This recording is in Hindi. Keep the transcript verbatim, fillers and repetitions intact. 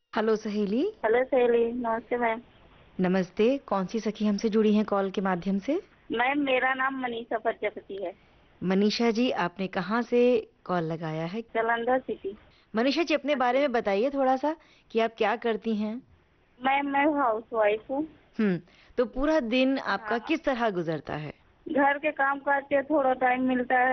हेलो सहेली। हेलो सहेली, नमस्ते मैम। नमस्ते। कौन सी सखी हमसे जुड़ी हैं कॉल के माध्यम से? मैम मेरा नाम मनीषा प्रजापति है। मनीषा जी, आपने कहाँ से कॉल लगाया है? जालंधर सिटी। मनीषा जी, अपने हाँ बारे जी। में बताइए थोड़ा सा कि आप क्या करती हैं? मैम मैं हाउस वाइफ हूँ। हम्म तो पूरा दिन आपका हाँ, किस तरह गुजरता है? घर के काम काज से थोड़ा टाइम मिलता है।